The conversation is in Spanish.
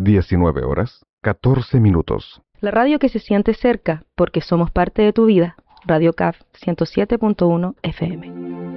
19 horas, 14 minutos. La radio que se siente cerca porque somos parte de tu vida. Radio CAF 107.1 FM.